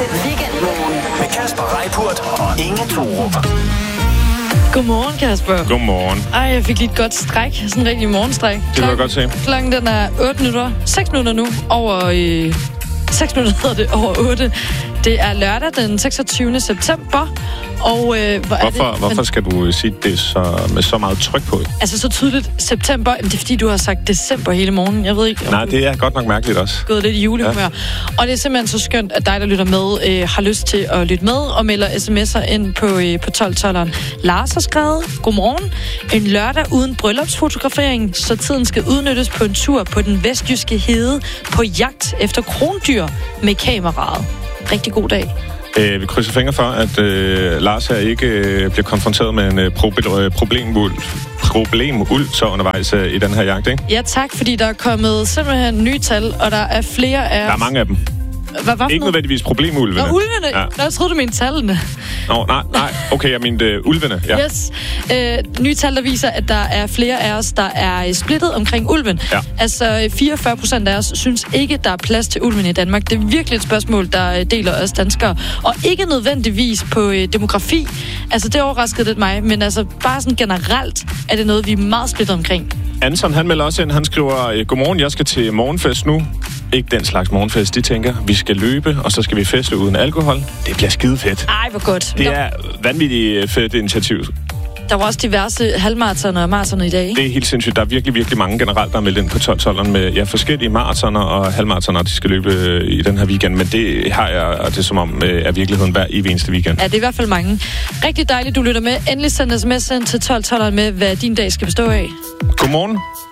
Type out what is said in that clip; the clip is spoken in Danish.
Weekendmorgen med Kasper Reippurt og Inge Thorup. Godmorgen, Kasper. Godmorgen. Ej, jeg fik lige et godt stræk. Sådan en rigtig morgenstræk. Det kan jeg godt se. Klokken den er 6 minutter nu. Over 6 minutter hedder det over 8. Det er lørdag den 26. september. Og hvorfor skal du sige det med så meget tryk på? Altså så tydeligt september. Jamen, det er fordi, du har sagt december hele morgenen. Jeg ved ikke. Nej, det er godt nok mærkeligt også. Gået lidt i julehumør. Ja. Og det er simpelthen så skønt, at dig, der lytter med, har lyst til at lytte med og melder sms'er ind på 1212'eren. Lars har skrevet, godmorgen. En lørdag uden bryllupsfotografering, så tiden skal udnyttes på en tur på den vestjyske hede på jagt efter krondyr med kameraet. Rigtig god dag. Vi krydser fingre for, at Lars her ikke bliver konfronteret med en problemuld så undervejs i den her jagt, ikke? Ja tak, fordi der er kommet simpelthen nye tal, og der er flere af... Der er mange af dem. Ikke nødvendigvis problemulvene. Nå, ulvene? Ja. Nå, jeg troede, du mente tallene. Nå, nej. Okay, jeg mente ulvene, ja. Yes. Nye tal, der viser, at der er flere af os, der er splittet omkring ulven. Ja. Altså 44% af os synes ikke, der er plads til ulven i Danmark. Det er virkelig et spørgsmål, der deler os danskere. Og ikke nødvendigvis på demografi. Altså, det overraskede lidt mig. Men altså, bare sådan generelt er det noget, vi er meget splittet omkring. Anton, han melder også ind. Han skriver, godmorgen, jeg skal til morgenfest nu. Ikke den slags morgenfest, de tænker. Vi skal løbe, og så skal vi feste uden alkohol. Det bliver skide fedt. Ej, hvor godt. Det er vanvittigt fedt initiativ. Der var også diverse halvmaratoner og maratoner i dag, ikke? Det er helt sindssygt. Der er virkelig, virkelig mange generelt, der er meldt ind på 12-12'eren med forskellige maratoner og halvmaratoner, de skal løbe i den her weekend. Men det har jeg, og det er som om er virkeligheden hver eneste weekend. Ja, det er i hvert fald mange. Rigtig dejligt, du lytter med. Endelig send sms ind til 12-12'eren med, hvad din dag skal bestå af. Godmorgen.